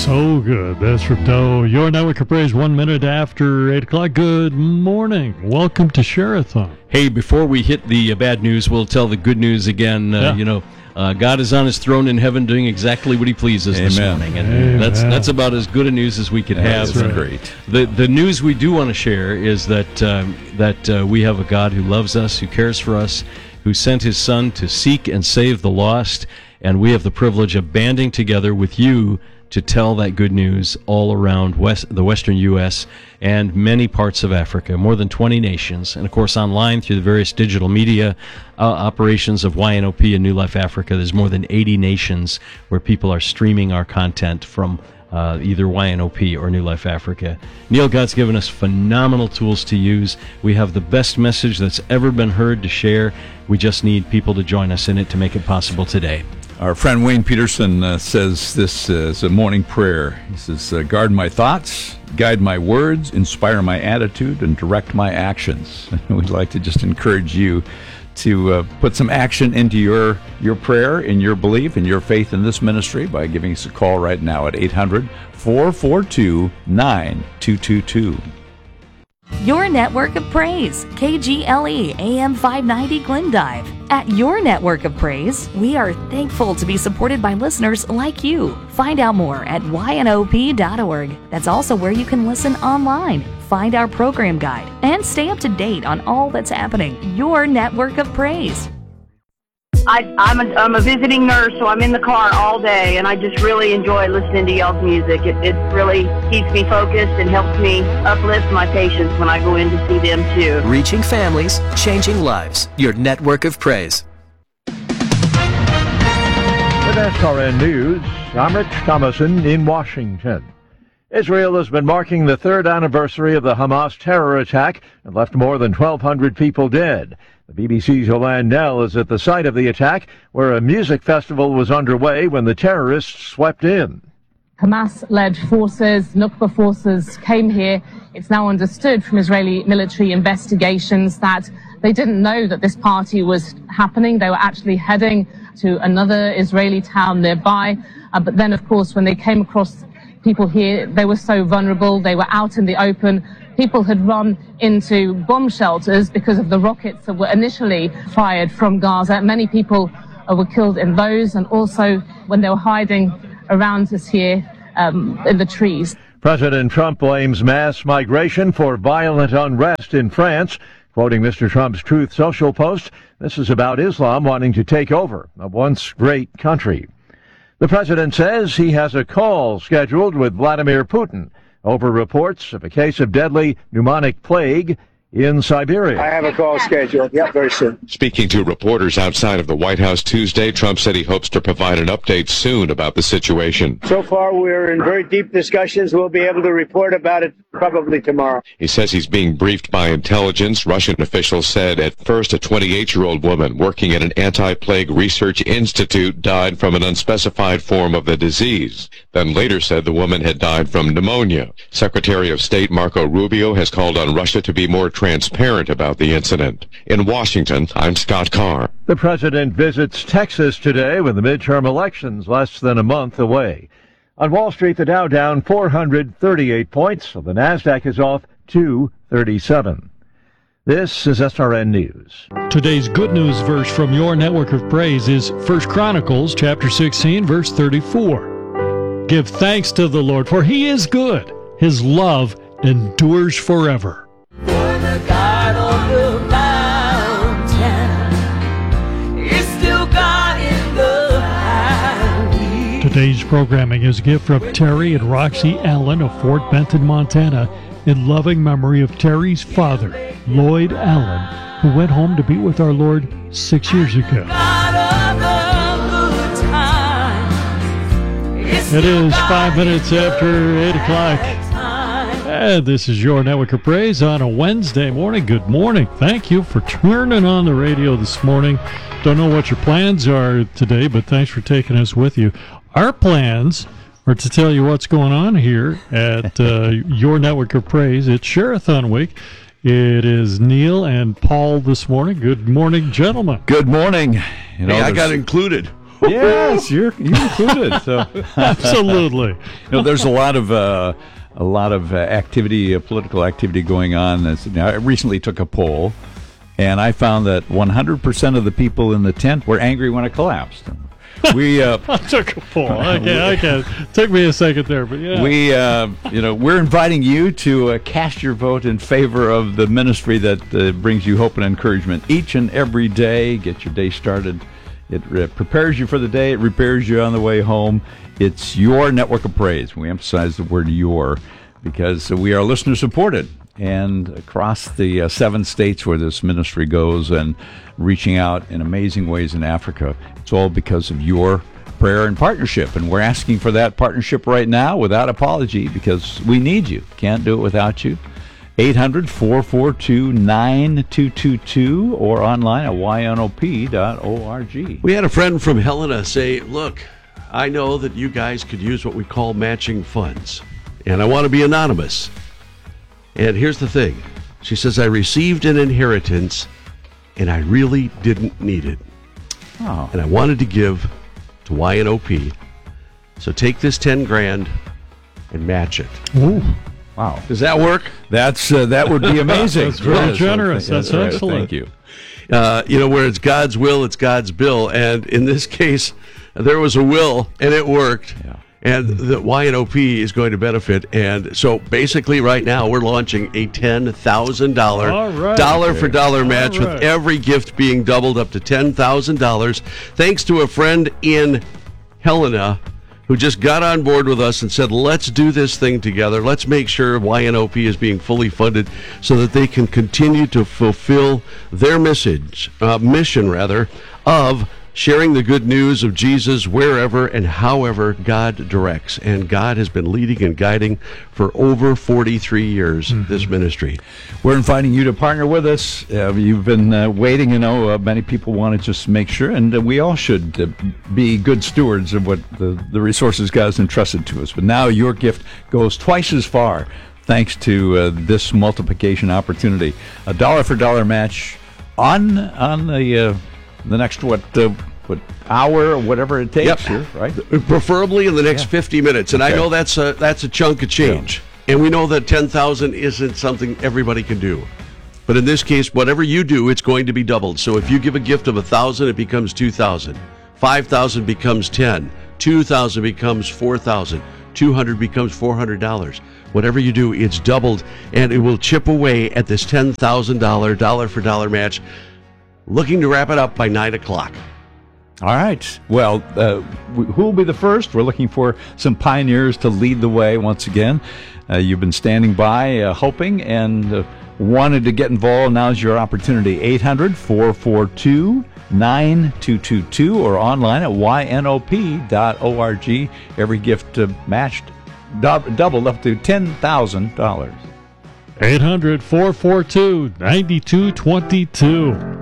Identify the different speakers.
Speaker 1: So good. That's from Doe. Your Network of Praise, 1 minute after 8 o'clock. Good morning. Welcome to Share-a-thon.
Speaker 2: Hey, before we hit the bad news, we'll tell the good news again. God is on his throne in heaven doing exactly what he pleases this morning. And that's about as good a news as we could have.
Speaker 3: That's great.
Speaker 2: The news we do want to share is that we have a God who loves us, who cares for us, who sent his Son to seek and save the lost, and we have the privilege of banding together with you to tell that good news all around the western U.S. and many parts of Africa, more than 20 nations, and of course online through the various digital media operations of YNOP and New Life Africa. There's more than 80 nations where people are streaming our content from either YNOP or New Life Africa. Neil, God's given us phenomenal tools to use. We have the best message that's ever been heard to share. We just need people to join us in it to make it possible today.
Speaker 3: Our friend Wayne Peterson says this is a morning prayer. He says, guard my thoughts, guide my words, inspire my attitude, and direct my actions. We'd like to just encourage you to put some action into your prayer, in your belief, in your faith in this ministry by giving us a call right now at 800-442-9222.
Speaker 4: Your Network of Praise, KGLE AM 590 Glendive. At Your Network of Praise, we are thankful to be supported by listeners like you. Find out more at ynop.org. That's also where you can listen online, find our program guide, and stay up to date on all that's happening. Your Network of Praise.
Speaker 5: I'm a visiting nurse, so I'm in the car all day, and I just really enjoy listening to y'all's music. It really keeps me focused and helps me uplift my patients when I go in to see them, too.
Speaker 6: Reaching families, changing lives. Your Network of Praise.
Speaker 7: With SRN News, I'm Rich Thomason in Washington. Israel has been marking the third anniversary of the Hamas terror attack and left more than 1,200 people dead. The BBC's Yolande Knell is at the site of the attack, where a music festival was underway when the terrorists swept in.
Speaker 8: Hamas-led forces, Nukba forces, came here. It's now understood from Israeli military investigations that they didn't know that this party was happening. They were actually heading to another Israeli town nearby. But then, of course, when they came across people here, they were so vulnerable. They were out in the open. People had run into bomb shelters because of the rockets that were initially fired from Gaza. Many people were killed in those, and also when they were hiding around us here in the trees.
Speaker 7: President Trump blames mass migration for violent unrest in France. Quoting Mr. Trump's Truth Social post, this is about Islam wanting to take over a once great country. The president says he has a call scheduled with Vladimir Putin over reports of a case of deadly pneumonic plague in Siberia.
Speaker 9: I have a call scheduled. Yep, very soon.
Speaker 10: Speaking to reporters outside of the White House Tuesday, Trump said he hopes to provide an update soon about the situation.
Speaker 9: So far, we're in very deep discussions. We'll be able to report about it probably tomorrow.
Speaker 10: He says he's being briefed by intelligence. Russian officials said at first a 28-year-old woman working at an anti-plague research institute died from an unspecified form of the disease. Then later said the woman had died from pneumonia. Secretary of State Marco Rubio has called on Russia to be more transparent about the incident. In Washington, I'm Scott Carr.
Speaker 7: The president visits Texas today with the midterm elections less than a month away. On Wall Street, the Dow down 438 points, so the NASDAQ is off 237. This is SRN News.
Speaker 1: Today's good news verse from Your Network of Praise is 1 Chronicles chapter 16, verse 34. Give thanks to the Lord, for he is good. His love endures forever.
Speaker 11: For the God on the mountain is still God in the valley.
Speaker 1: Today's programming is a gift from Terry and Roxy Allen of Fort Benton, Montana, in loving memory of Terry's father, Lloyd Allen, who went home to be with our Lord 6 years ago. It is 5 minutes after 8 o'clock. And this is Your Network of Praise on a Wednesday morning. Good morning. Thank you for turning on the radio this morning. Don't know what your plans are today, but thanks for taking us with you. Our plans are to tell you what's going on here at Your Network of Praise. It's Share-a-thon week. It is Neil and Paul this morning. Good morning, gentlemen.
Speaker 3: Good morning.
Speaker 12: I got included.
Speaker 3: Yes, you're included. So
Speaker 1: Absolutely.
Speaker 3: there's a lot of activity, political activity going on. I recently took a poll, and I found that 100% of the people in the tent were angry when it collapsed. We
Speaker 1: I took a poll. Okay. Took me a second there, but yeah.
Speaker 3: We're inviting you to cast your vote in favor of the ministry that brings you hope and encouragement each and every day. Get your day started. It prepares you for the day. It repairs you on the way home. It's your network of praise. We emphasize the word "your" because we are listener supported, and across the 7 states where this ministry goes and reaching out in amazing ways in Africa, it's all because of your prayer and partnership. And we're asking for that partnership right now without apology because we need you. Can't do it without you. 800-442-9222 or online at ynop.org.
Speaker 12: We had a friend from Helena say, look, I know that you guys could use what we call matching funds, and I want to be anonymous. And here's the thing. She says, I received an inheritance, and I really didn't need it.
Speaker 3: Oh.
Speaker 12: And I wanted to give to YNOP. So take this 10 grand and match it.
Speaker 1: Ooh.
Speaker 3: Wow.
Speaker 12: Does that work?
Speaker 3: That would be amazing.
Speaker 1: That's very generous. That's
Speaker 3: right.
Speaker 1: excellent.
Speaker 3: Thank you.
Speaker 12: Where it's God's will, it's God's bill. And in this case, there was a will, and it worked.
Speaker 3: Yeah.
Speaker 12: And the YNOP is going to benefit. And so basically right now we're launching a $10,000 dollar-for-dollar match with every gift being doubled up to $10,000. Thanks to a friend in Helena who just got on board with us and said, let's do this thing together. Let's make sure YNOP is being fully funded so that they can continue to fulfill their mission of sharing the good news of Jesus wherever and however God directs. And God has been leading and guiding for over 43 years, this ministry.
Speaker 3: We're inviting you to partner with us. You've been waiting, many people want to just make sure, and we all should be good stewards of what the resources God has entrusted to us. But now your gift goes twice as far thanks to this multiplication opportunity. A dollar-for-dollar match on the next hour or whatever it takes here, right?
Speaker 12: Preferably in the next 50 minutes. And I know that's a chunk of change. Yeah. And we know that 10,000 isn't something everybody can do. But in this case, whatever you do, it's going to be doubled. So if you give a gift of 1,000, it becomes 2,000. 5,000 becomes 10. 2,000 becomes 4,000. 200 becomes $400. Whatever you do, it's doubled, and it will chip away at this $10,000 dollar-for-dollar match. Looking to wrap it up by 9 o'clock.
Speaker 3: All right. Well, who will be the first? We're looking for some pioneers to lead the way once again. You've been standing by, hoping, and wanted to get involved. Now's your opportunity. 800-442-9222 or online at ynop.org. Every gift matched, doubled up to $10,000.
Speaker 1: 800-442-9222.